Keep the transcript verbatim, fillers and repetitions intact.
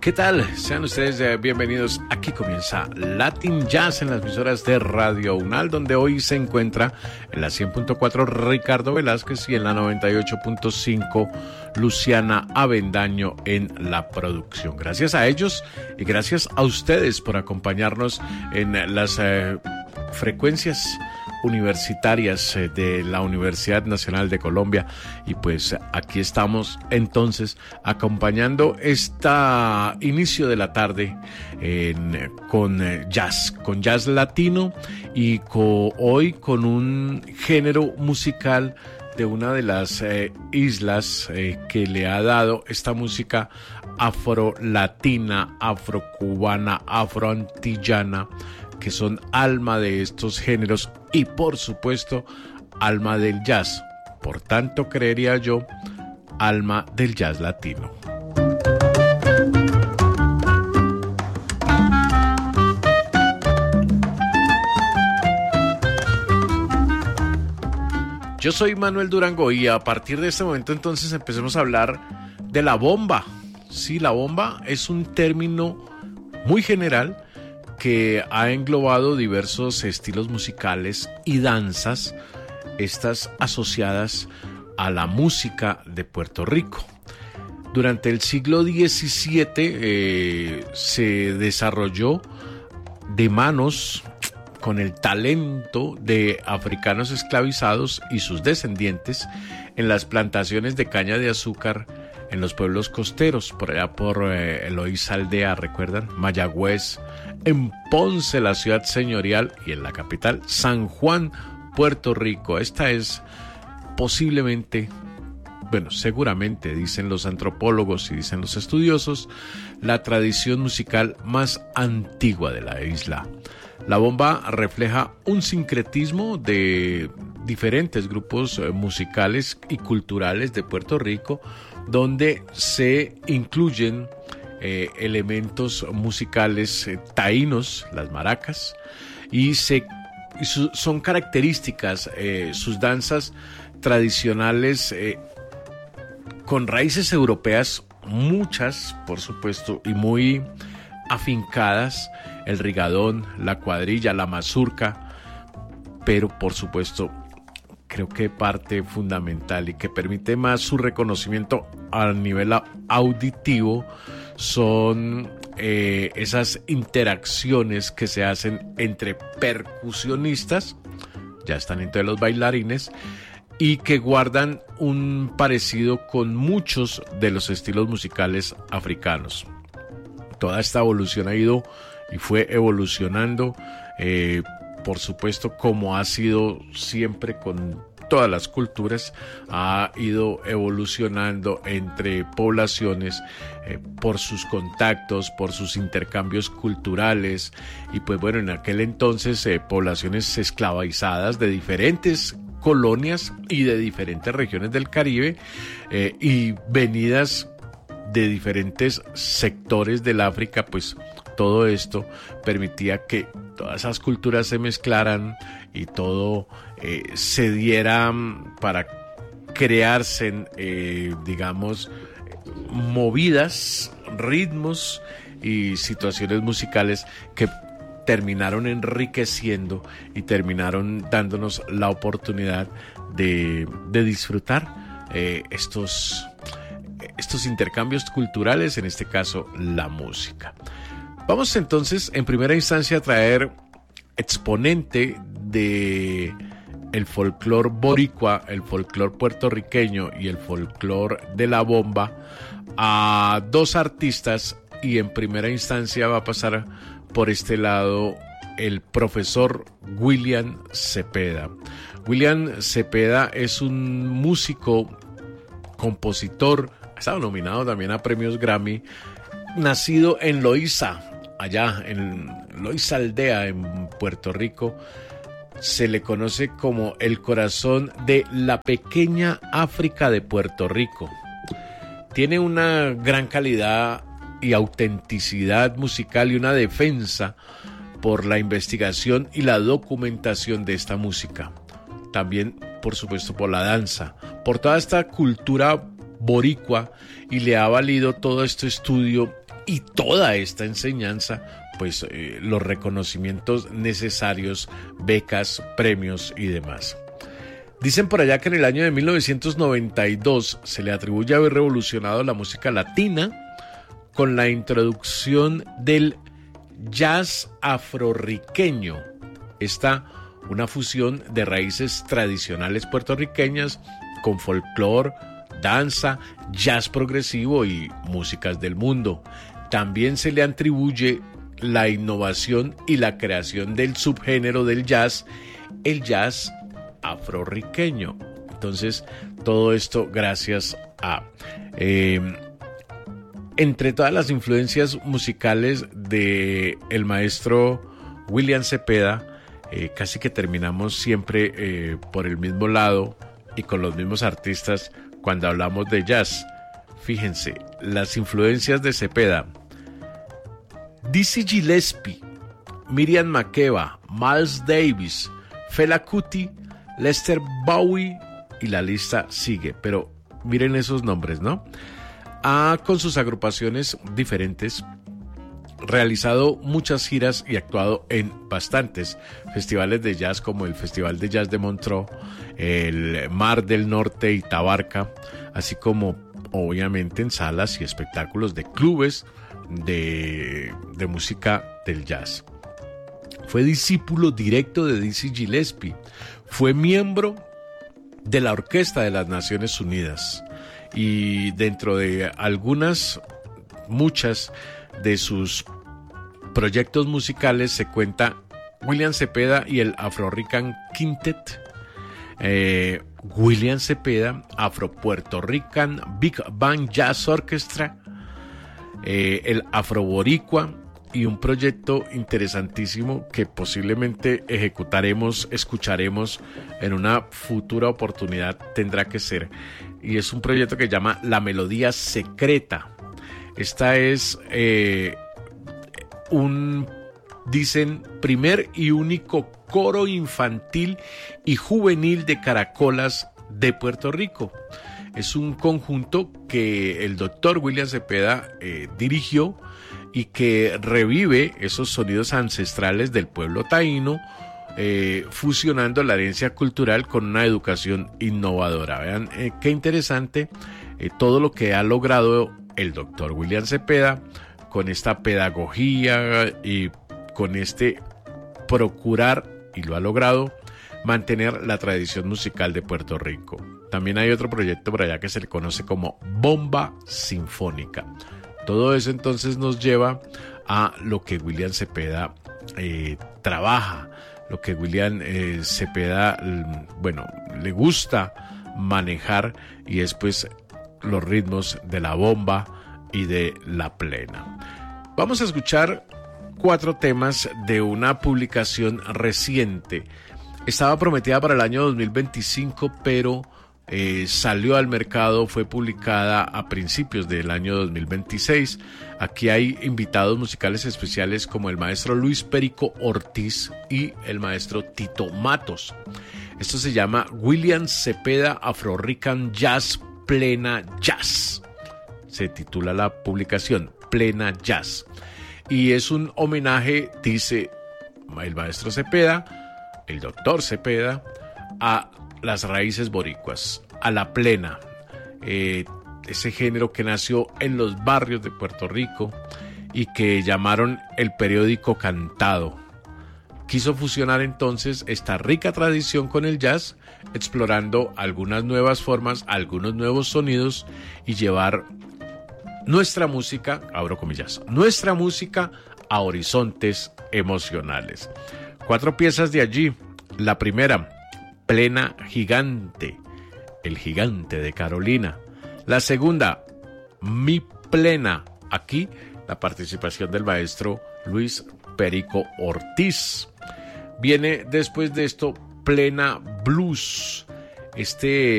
¿Qué tal? Sean ustedes eh, bienvenidos. Aquí comienza Latin Jazz en las emisoras de Radio UNAL, donde hoy se encuentra en la cien punto cuatro Ricardo Velázquez y en la noventa y ocho punto cinco Luciana Avendaño en la producción. Gracias a ellos y gracias a ustedes por acompañarnos en las eh, frecuencias universitarias de la Universidad Nacional de Colombia, y pues aquí estamos entonces acompañando este inicio de la tarde en, con jazz, con jazz latino y co, hoy con un género musical de una de las eh, islas eh, que le ha dado esta música afro-latina, afro-cubana, afro-antillana, que son alma de estos géneros y por supuesto alma del jazz. Por tanto, creería yo, alma del jazz latino. Yo soy Manuel Durango y a partir de este momento entonces empecemos a hablar de la bomba. Sí, la bomba es un término muy general que ha englobado diversos estilos musicales y danzas, estas asociadas a la música de Puerto Rico. Durante el siglo diecisiete eh, se desarrolló de manos con el talento de africanos esclavizados y sus descendientes en las plantaciones de caña de azúcar en los pueblos costeros, por allá por eh, Eloísa Aldea, ¿recuerdan? Mayagüez, en Ponce, la ciudad señorial, y en la capital, San Juan, Puerto Rico. Esta es posiblemente, bueno, seguramente, dicen los antropólogos y dicen los estudiosos, la tradición musical más antigua de la isla. La bomba refleja un sincretismo de diferentes grupos musicales y culturales de Puerto Rico, donde se incluyen eh, elementos musicales eh, taínos, las maracas, y, se, y su, son características eh, sus danzas tradicionales eh, con raíces europeas, muchas por supuesto, y muy afincadas, el rigadón, la cuadrilla, la mazurca, pero por supuesto creo que parte fundamental y que permite más su reconocimiento a nivel auditivo son eh, esas interacciones que se hacen entre percusionistas, ya están entre los bailarines, y que guardan un parecido con muchos de los estilos musicales africanos. Toda esta evolución ha ido y fue evolucionando, eh, por supuesto, como ha sido siempre con todas las culturas, ha ido evolucionando entre poblaciones eh, por sus contactos, por sus intercambios culturales, y pues bueno, en aquel entonces eh, poblaciones esclavizadas de diferentes colonias y de diferentes regiones del Caribe eh, y venidas de diferentes sectores del África, pues todo esto permitía que todas esas culturas se mezclaran y todo eh, se diera para crearse, eh, digamos, movidas, ritmos y situaciones musicales que terminaron enriqueciendo y terminaron dándonos la oportunidad de, de disfrutar eh, estos, estos intercambios culturales, en este caso la música. Vamos entonces en primera instancia a traer exponente de el folclor boricua, el folclor puertorriqueño y el folclor de la bomba a dos artistas, y en primera instancia va a pasar por este lado el profesor William Cepeda. William Cepeda es un músico, compositor, ha estado nominado también a premios Grammy, nacido en Loíza, allá en Loíza Aldea, en Puerto Rico. Se le conoce como el corazón de la pequeña África de Puerto Rico. Tiene una gran calidad y autenticidad musical y una defensa por la investigación y la documentación de esta música. También, por supuesto, por la danza, por toda esta cultura boricua, y le ha valido todo este estudio y toda esta enseñanza, pues eh, los reconocimientos necesarios, becas, premios y demás. Dicen por allá que en el año de mil novecientos noventa y dos se le atribuye haber revolucionado la música latina con la introducción del jazz afrorriqueño. Esta una fusión de raíces tradicionales puertorriqueñas con folclore, danza, jazz progresivo y músicas del mundo. También se le atribuye la innovación y la creación del subgénero del jazz, el jazz afrorriqueño. Entonces, todo esto gracias a... Eh, entre todas las influencias musicales de el maestro William Cepeda, eh, casi que terminamos siempre eh, por el mismo lado y con los mismos artistas cuando hablamos de jazz. Fíjense, las influencias de Cepeda: Dizzy Gillespie, Miriam Makeba, Miles Davis, Fela Kuti, Lester Bowie, y la lista sigue. Pero miren esos nombres, ¿no? Ha, con sus agrupaciones diferentes, realizado muchas giras y actuado en bastantes festivales de jazz, como el Festival de Jazz de Montreux, el Mar del Norte y Tabarca, así como obviamente en salas y espectáculos de clubes de, de música del jazz. Fue discípulo directo de Dizzy Gillespie, fue miembro de la Orquesta de las Naciones Unidas, y dentro de algunas, muchas de sus proyectos musicales se cuenta William Cepeda y el Afro-Rican Quintet, eh, William Cepeda, Afro-Puerto Rican Big Band Jazz Orchestra, eh, el Afro-Boricua, y un proyecto interesantísimo que posiblemente ejecutaremos, escucharemos en una futura oportunidad, tendrá que ser, y es un proyecto que se llama La Melodía Secreta. Esta es eh, un, dicen, primer y único coro infantil y juvenil de caracolas de Puerto Rico. Es un conjunto que el doctor William Cepeda eh, dirigió y que revive esos sonidos ancestrales del pueblo taíno, eh, fusionando la herencia cultural con una educación innovadora. Vean eh, qué interesante eh, todo lo que ha logrado el doctor William Cepeda con esta pedagogía y con este procurar, y lo ha logrado, mantener la tradición musical de Puerto Rico. También hay otro proyecto por allá que se le conoce como Bomba Sinfónica. Todo eso entonces nos lleva a lo que William Cepeda eh, trabaja, lo que William eh, Cepeda, bueno, le gusta manejar, y es pues los ritmos de la bomba y de la plena. Vamos a escuchar cuatro temas de una publicación reciente. Estaba prometida para el año dos mil veinticinco, pero Eh, salió al mercado, fue publicada a principios del año dos mil veintiséis. Aquí hay invitados musicales especiales como el maestro Luis Perico Ortiz y el maestro Tito Matos. Esto se llama William Cepeda Afro-Rican Jazz Plena Jazz. Se titula la publicación Plena Jazz, y es un homenaje, dice el maestro Cepeda, el doctor Cepeda, a las raíces boricuas, a la plena, eh, ese género que nació en los barrios de Puerto Rico y que llamaron el periódico cantado. Quiso fusionar entonces esta rica tradición con el jazz, explorando algunas nuevas formas, algunos nuevos sonidos, y llevar nuestra música, abro comillas, nuestra música a horizontes emocionales. Cuatro piezas de allí. La primera, Plena Gigante, el gigante de Carolina. La segunda, Mi Plena. Aquí la participación del maestro Luis Perico Ortiz. Viene después de esto Plena Blues. Este